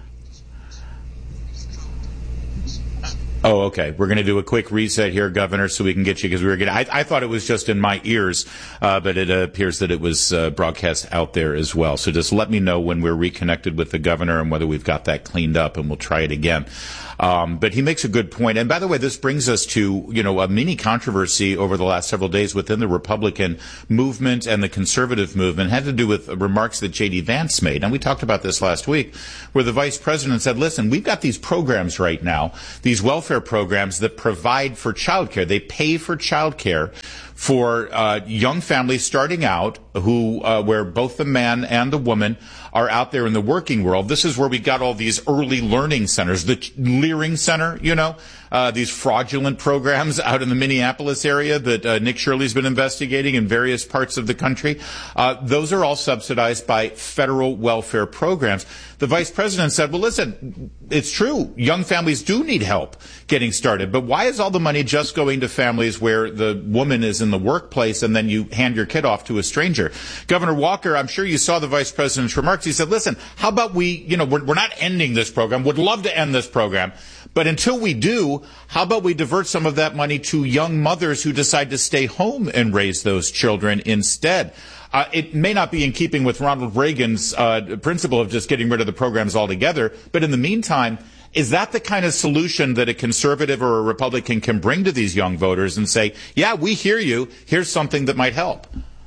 Oh, okay. We're going to do a quick reset here, Governor, so we can get you, because we were getting, I, I thought it was just in my ears, uh, but it uh, appears that it was uh, broadcast out there as well. So just let me know when we're reconnected with the governor and whether we've got that cleaned up, and we'll try it again. Um, but he makes a good point. And by the way, this brings us to, you know, a mini controversy over the last several days within the Republican movement and the conservative movement. It had to do with remarks that J D. Vance made. And we talked about this last week, where the vice president said, listen, we've got these programs right now, these welfare programs that provide for child care. They pay for child care for uh, young families starting out who, uh, where both the man and the woman are out there in the working world. This is where we got all these early learning centers, the Leering Center, you know, uh, these fraudulent programs out in the Minneapolis area that uh, Nick Shirley's been investigating in various parts of the country. Uh, those are all subsidized by federal welfare programs. The vice president said, well, listen, it's true. Young families do need help getting started. But why is all the money just going to families where the woman is in the workplace and then you hand your kid off to a stranger? Governor Walker, I'm sure you saw the vice president's remarks. He said, listen, how about we, you know, we're, we're not ending this program. Would love to end this program. But until we do, how about we divert some of that money to young mothers who decide to stay home and raise those children instead? Uh, it may not be in keeping with Ronald Reagan's uh, principle of just getting rid of the programs altogether, but in the meantime, is that the kind of solution that a conservative or a Republican can bring to these young voters and say, yeah, we hear you, here's something that might help?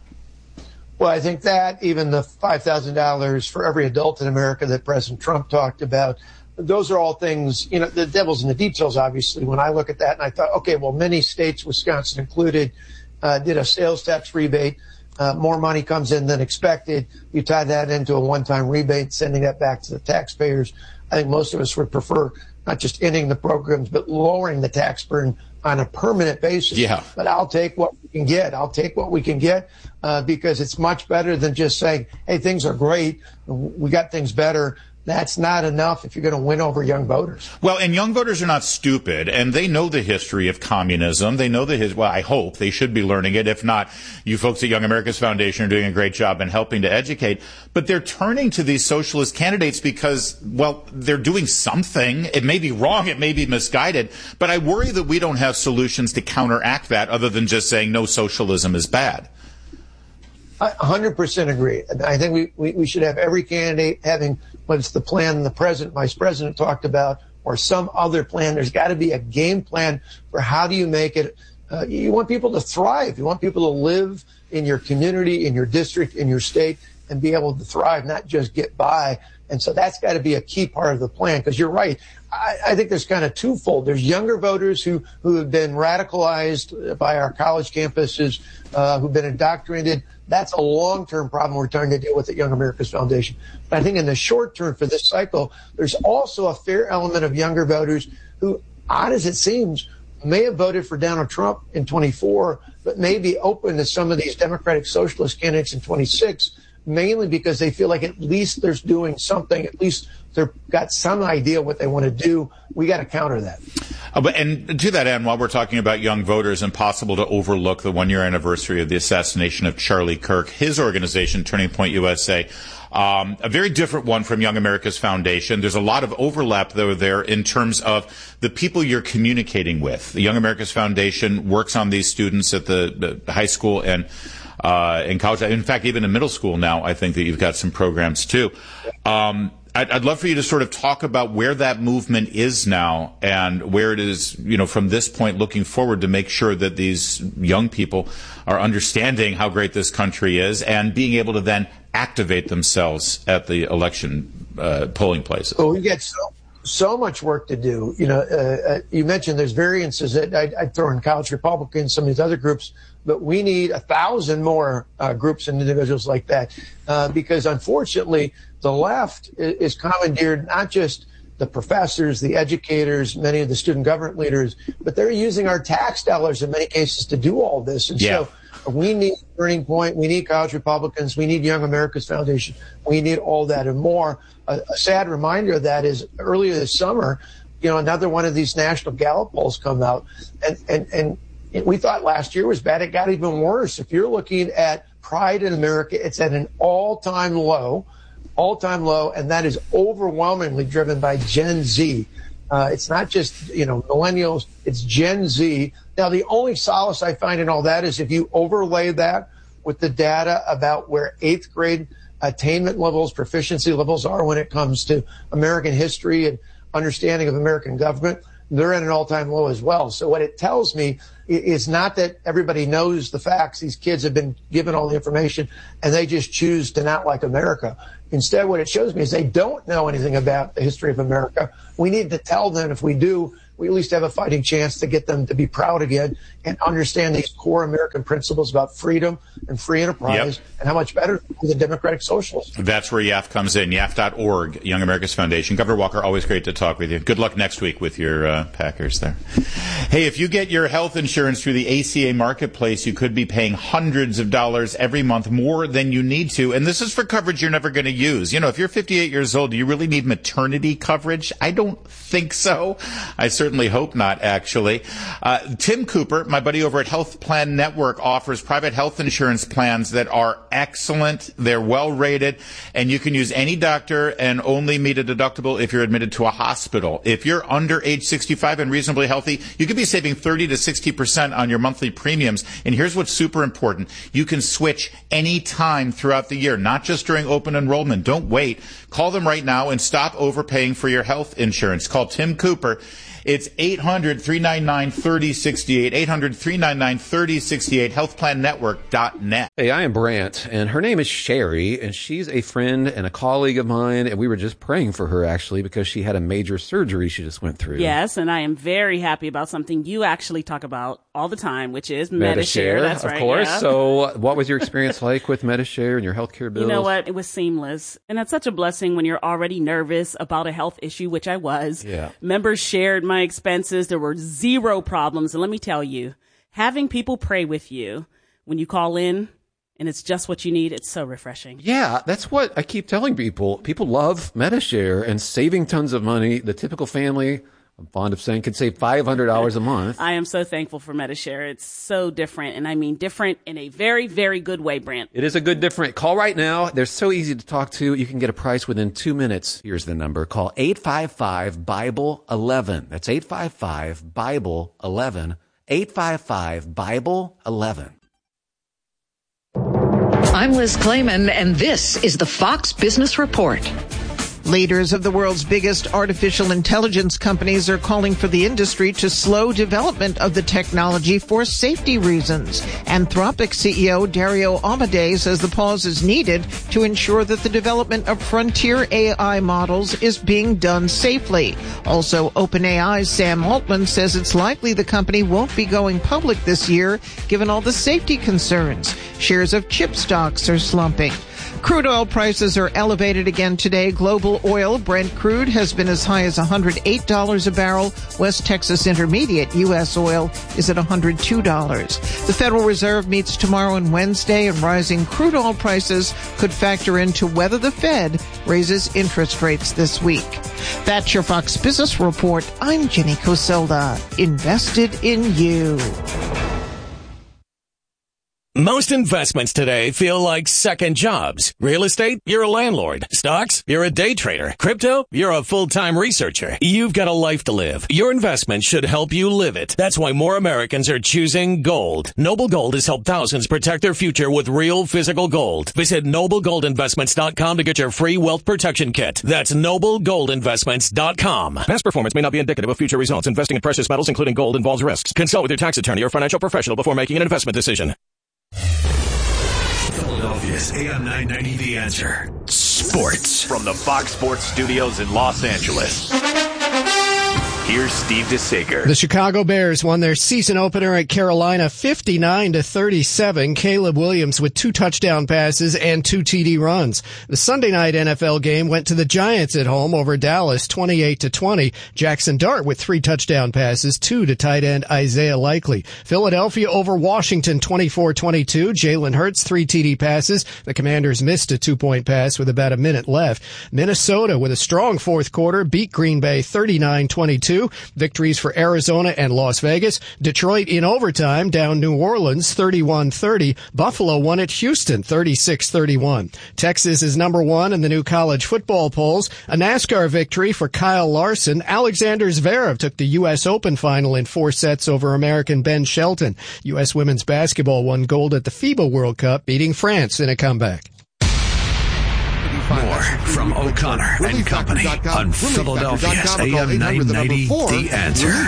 Well, I think that, even the five thousand dollars for every adult in America that President Trump talked about, those are all things, you know, the devil's in the details, obviously. When I look at that and I thought, okay, well, many states, Wisconsin included, uh, did a sales tax rebate. Uh, more money comes in than expected. You tie that into a one-time rebate, sending that back to the taxpayers. I think most of us would prefer not just ending the programs, but lowering the tax burden on a permanent basis. Yeah. But I'll take what we can get. I'll take what we can get uh, because it's much better than just saying, hey, things are great. We got things better. That's not enough if you're going to win over young voters. Well, and young voters are not stupid, and they know the history of communism. They know the his. Well, I hope they should be learning it. If not, you folks at Young America's Foundation are doing a great job in helping to educate. But they're turning to these socialist candidates because, well, they're doing something. It may be wrong, it may be misguided, but I worry that we don't have solutions to counteract that other than just saying no, socialism is bad. I one hundred percent agree. I think we, we, we should have every candidate having, whether it's the plan the president, vice president talked about, or some other plan. There's got to be a game plan for how do you make it. Uh, you want people to thrive. You want people to live in your community, in your district, in your state, and be able to thrive, not just get by. And so that's got to be a key part of the plan, because you're right. I, I think there's kind of twofold. There's younger voters who, who have been radicalized by our college campuses, uh, who've been indoctrinated. That's a long-term problem we're trying to deal with at Young America's Foundation. But I think in the short term for this cycle, there's also a fair element of younger voters who, odd as it seems, may have voted for Donald Trump in twenty-four, but may be open to some of these Democratic Socialist candidates in twenty-six, mainly because they feel like at least there's doing something, at least they've got some idea what they want to do. We got to counter that. Uh, but, and to that end, while we're talking about young voters, impossible to overlook the one-year anniversary of the assassination of Charlie Kirk. His organization, Turning Point U S A, um, a very different one from Young America's Foundation. There's a lot of overlap, though, there in terms of the people you're communicating with. The Young America's Foundation works on these students at the, the high school and uh, in college. In fact, even in middle school now, I think that you've got some programs, too. Um, I'd, I'd love for you to sort of talk about where that movement is now and where it is, you know, from this point looking forward to make sure that these young people are understanding how great this country is and being able to then activate themselves at the election uh, polling places. Well, we get so, so much work to do. You know, uh, uh, you mentioned there's variances that I'd, I'd throw in College Republicans, some of these other groups, but we need a thousand more uh, groups and individuals like that uh, because unfortunately the left is commandeered not just the professors, the educators, many of the student government leaders, but they're using our tax dollars in many cases to do all this. And yeah. so We need Turning Point. We need College Republicans. We need Young America's Foundation. We need all that and more. A, a sad reminder of that is earlier this summer, you know, another one of these national Gallup polls come out. And, and, and we thought last year was bad. It got even worse. If you're looking at pride in America, it's at an all-time low, all-time low, and that is overwhelmingly driven by Gen Z. Uh, it's not just, you know, millennials, it's Gen Z. Now, the only solace I find in all that is if you overlay that with the data about where eighth grade attainment levels, proficiency levels are when it comes to American history and understanding of American government, they're at an all-time low as well. So what it tells me is not that everybody knows the facts. These kids have been given all the information and they just choose to not like America. Instead, what it shows me is they don't know anything about the history of America. We need to tell them. If we do, we at least have a fighting chance to get them to be proud again and understand these core American principles about freedom and free enterprise, yep. and how much better the democratic socialists. That's where Y A F comes in, Y A F dot org, Young America's Foundation. Governor Walker, always great to talk with you. Good luck next week with your uh, Packers there. Hey, if you get your health insurance through the A C A Marketplace, you could be paying hundreds of dollars every month more than you need to. And this is for coverage you're never going to use. You know, if you're fifty-eight years old, do you really need maternity coverage? I don't think so. I certainly hope not, actually. Uh, Tim Cooper, my buddy over at Health Plan Network, offers private health insurance plans that are excellent. They're well rated, and you can use any doctor and only meet a deductible if you're admitted to a hospital. If you're under age sixty-five and reasonably healthy, you could be saving thirty to sixty percent on your monthly premiums. And here's what's super important. You can switch any time throughout the year, not just during open enrollment. Don't wait. Call them right now and stop overpaying for your health insurance. Call Tim Cooper. It's eight hundred, three nine nine, three oh six eight, eight hundred, three nine nine, three oh six eight, health plan network dot net. Hey, I am Brant, and her name is Sherry, and she's a friend and a colleague of mine, and we were just praying for her, actually, because she had a major surgery she just went through. Yes, and I am very happy about something you actually talk about all the time, which is Medi-Share. Medi-Share. That's of right, course. Yeah. So what was your experience like with Medi-Share and your healthcare bills? You know what? It was seamless. And that's such a blessing when you're already nervous about a health issue, which I was. Yeah. Members shared my expenses. There were zero problems. And let me tell you, having people pray with you when you call in and it's just what you need, it's so refreshing. Yeah, that's what I keep telling people. People love Medi-Share and saving tons of money. The typical family, I'm fond of saying, could save five hundred dollars a month. I am so thankful for Medi-Share. It's so different, and I mean different in a very, very good way, Brant. It is a good different. Call right now. They're so easy to talk to. You can get a price within two minutes. Here's the number. Call eight five five, Bible eleven. That's eight five five, Bible eleven. eight five five, Bible eleven. I'm Liz Clayman, and this is the Fox Business Report. Leaders of the world's biggest artificial intelligence companies are calling for the industry to slow development of the technology for safety reasons. Anthropic C E O Dario Amodei says the pause is needed to ensure that the development of frontier A I models is being done safely. Also, OpenAI's Sam Altman says it's likely the company won't be going public this year given all the safety concerns. Shares of chip stocks are slumping. Crude oil prices are elevated again today. Global oil, Brent crude, has been as high as one hundred eight dollars a barrel. West Texas Intermediate, U S oil, is at one hundred two dollars. The Federal Reserve meets tomorrow and Wednesday, and rising crude oil prices could factor into whether the Fed raises interest rates this week. That's your Fox Business Report. I'm Jenny Coselda. Invested in you. Most investments today feel like second jobs. Real estate, you're a landlord. Stocks, you're a day trader. Crypto, you're a full-time researcher. You've got a life to live. Your investment should help you live it. That's why more Americans are choosing gold. Noble Gold has helped thousands protect their future with real physical gold. Visit noble gold investments dot com to get your free wealth protection kit. That's noble gold investments dot com. Past performance may not be indicative of future results. Investing in precious metals, including gold, involves risks. Consult with your tax attorney or financial professional before making an investment decision. Philadelphia's A M nine ninety The Answer. Sports. From the Fox Sports Studios in Los Angeles. Here's Steve DeSager. The Chicago Bears won their season opener at Carolina fifty-nine to thirty-seven. Caleb Williams with two touchdown passes and two T D runs. The Sunday night N F L game went to the Giants at home over Dallas twenty-eight to twenty. Jackson Dart with three touchdown passes, two to tight end Isaiah Likely. Philadelphia over Washington twenty-four twenty-two. Jalen Hurts, three T D passes. The Commanders missed a two-point pass with about a minute left. Minnesota with a strong fourth quarter beat Green Bay thirty-nine twenty-two. Victories for Arizona and Las Vegas. Detroit in overtime down New Orleans thirty-one thirty. Buffalo won at Houston thirty-six thirty-one. Texas is number one in the new college football polls. A NASCAR victory for Kyle Larson. Alexander Zverev took the U S Open final in four sets over American Ben Shelton. U S women's basketball won gold at the FIBA World Cup, beating France in a comeback. More from O'Connor and Company on Philadelphia's A M nine ninety, The Answer.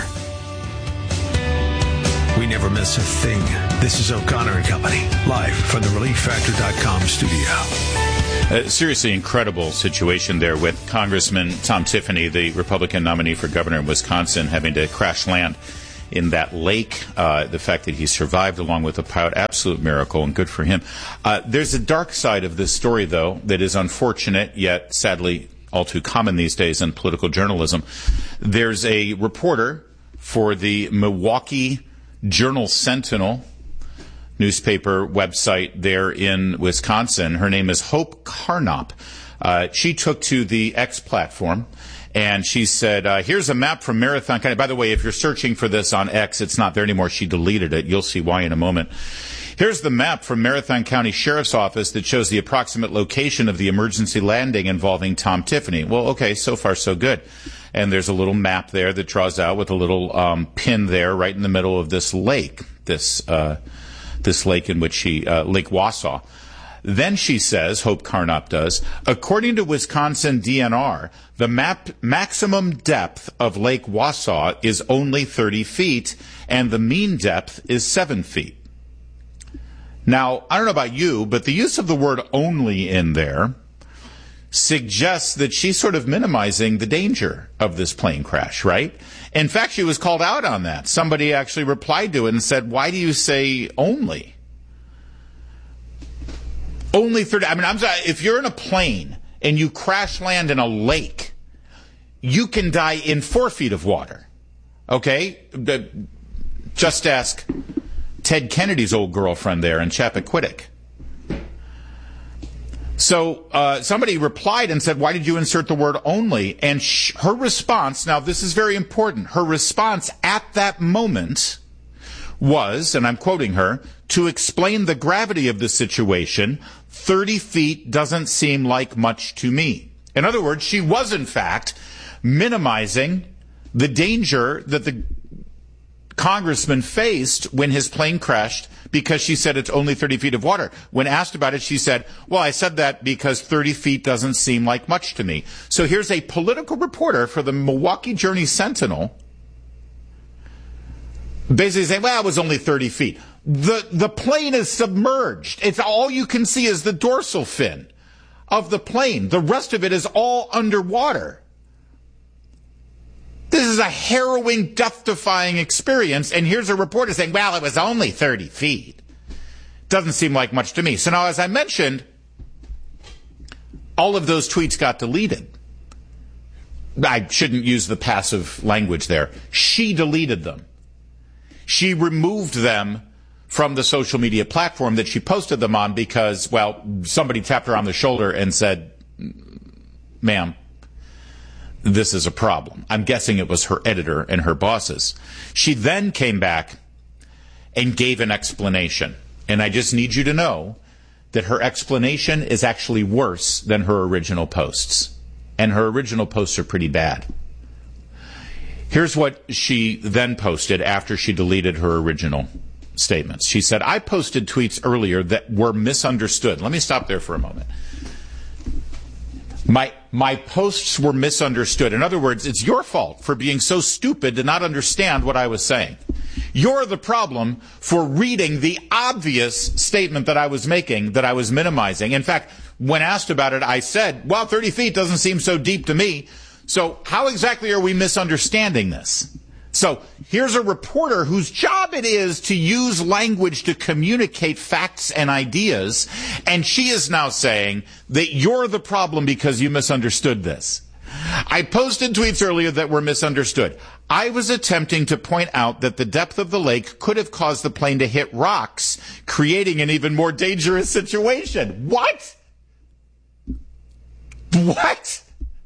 We never miss a thing. This is O'Connor and Company, live from the relief factor dot com studio. Uh, seriously incredible situation there with Congressman Tom Tiffany, the Republican nominee for governor in Wisconsin, having to crash land in that lake. Uh, the fact that he survived along with a pilot, absolute miracle, and good for him. Uh, there's a dark side of this story, though, that is unfortunate, yet sadly all too common these days in political journalism. There's a reporter for the Milwaukee Journal-Sentinel newspaper website there in Wisconsin. Her name is Hope Carnop. Uh, she took to the X platform, and she said, uh, here's a map from Marathon County. By the way, if you're searching for this on X, it's not there anymore. She deleted it. You'll see why in a moment. Here's the map from Marathon County Sheriff's Office that shows the approximate location of the emergency landing involving Tom Tiffany. Well, okay, so far so good. And there's a little map there that draws out with a little um, pin there right in the middle of this lake, this uh, this lake in which she, uh, Lake Wausau. Then she says, Hope Carnop does, according to Wisconsin D N R, the map maximum depth of Lake Wausau is only thirty feet, and the mean depth is seven feet. Now, I don't know about you, but the use of the word only in there suggests that she's sort of minimizing the danger of this plane crash, right? In fact, she was called out on that. Somebody actually replied to it and said, why do you say only? Only thirty. I mean, I'm sorry, if you're in a plane and you crash land in a lake, you can die in four feet of water. Okay? Just ask Ted Kennedy's old girlfriend there in Chappaquiddick. So uh, somebody replied and said, why did you insert the word only? And sh- her response, now this is very important, her response at that moment was, and I'm quoting her, to explain the gravity of the situation, thirty feet doesn't seem like much to me. In other words, she was in fact minimizing the danger that the congressman faced when his plane crashed, because she said it's only thirty feet of water. When asked about it, she said, well, I said that because thirty feet doesn't seem like much to me. So here's a political reporter for the Milwaukee Journal-Sentinel basically saying, well, it was only thirty feet. The, the plane is submerged. It's all you can see is the dorsal fin of the plane. The rest of it is all underwater. This is a harrowing, death-defying experience, and here's a reporter saying, well, it was only thirty feet. Doesn't seem like much to me. So now, as I mentioned, all of those tweets got deleted. I shouldn't use the passive language there. She deleted them. She removed them from the social media platform that she posted them on because, well, somebody tapped her on the shoulder and said, ma'am, this is a problem. I'm guessing it was her editor and her bosses. She then came back and gave an explanation. And I just need you to know that her explanation is actually worse than her original posts. And her original posts are pretty bad. Here's what she then posted after she deleted her original statements. She said, I posted tweets earlier that were misunderstood. Let me stop there for a moment. My my posts were misunderstood. In other words, it's your fault for being so stupid to not understand what I was saying. You're the problem for reading the obvious statement that I was making, that I was minimizing. In fact, when asked about it, I said, well, thirty feet doesn't seem so deep to me. So how exactly are we misunderstanding this? So here's a reporter whose job it is to use language to communicate facts and ideas, and she is now saying that you're the problem because you misunderstood this. I posted tweets earlier that were misunderstood. I was attempting to point out that the depth of the lake could have caused the plane to hit rocks, creating an even more dangerous situation. What? What?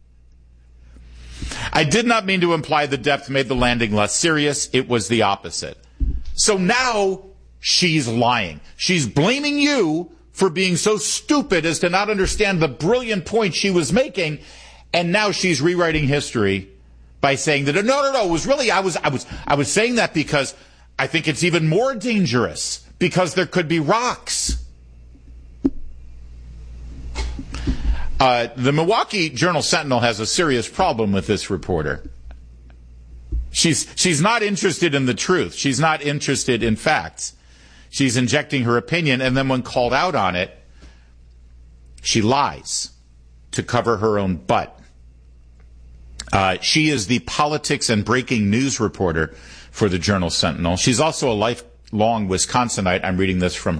I did not mean to imply the depth made the landing less serious. It was the opposite. So now she's lying. She's blaming you for being so stupid as to not understand the brilliant point she was making. And now she's rewriting history by saying that, no, no, no, it was really, I was, I was, I was saying that because I think it's even more dangerous because there could be rocks. Uh, the Milwaukee Journal-Sentinel has a serious problem with this reporter. She's, she's not interested in the truth. She's not interested in facts. She's injecting her opinion, and then when called out on it, she lies to cover her own butt. Uh, she is the politics and breaking news reporter for the Journal-Sentinel. She's also a lifelong Wisconsinite. I'm reading this from